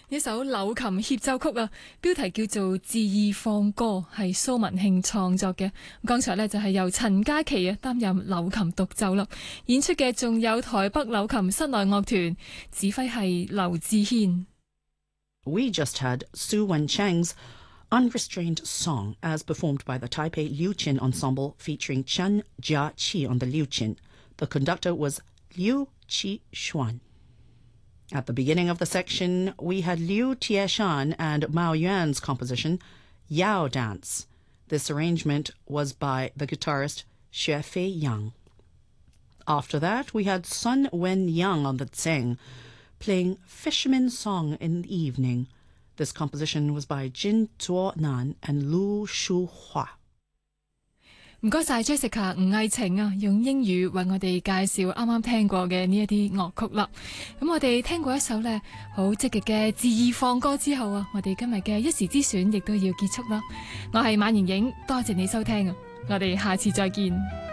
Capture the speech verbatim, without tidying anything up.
一首柳琴協奏曲啊，標題叫做《恣意放歌》，係蘇文慶創作嘅。剛才呢，就係由陳嘉琪啊擔任柳琴獨奏啦，演出嘅仲有台北柳琴室內樂團，指揮係劉志軒。 We just had Su Wencheng's Unrestrained Song as performed by the Taipei Liuqin Ensemble featuring Chen Jiaqi on the liuqin. The conductor was Liu Qi-xuan. At the beginning of the section, we had Liu Tieshan and Mao Yuan's composition, Yao Dance. This arrangement was by the guitarist Xue Fei Yang. After that, we had Sun Wen Yang on the tseng, playing Fisherman's Song in the Evening. This composition was by Jin Zuonan and Lu Shuhua. 唔該晒 Jessica 吳藝晴啊，用英語為我哋介紹啱啱聽過嘅呢一啲樂曲啦。咁我哋聽過一首呢好積極嘅恣意放歌之後啊，我哋今日嘅一時之選亦都要結束啦。我係馬妍影，多謝你收聽啊，我哋下次再見。